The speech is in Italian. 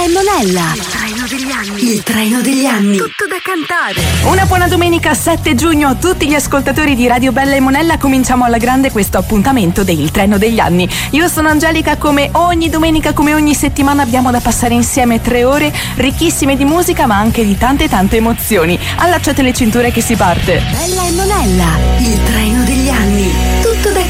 Bella e Monella. Il treno degli anni. Il treno degli anni. Tutto da cantare. Una buona domenica 7 giugno a tutti gli ascoltatori di Radio Bella e Monella. Cominciamo alla grande questo appuntamento del treno degli anni. Io sono Angelica, come ogni domenica, come ogni settimana abbiamo da passare insieme 3 ore ricchissime di musica ma anche di tante emozioni. Allacciate le cinture che si parte. Bella e Monella. Il treno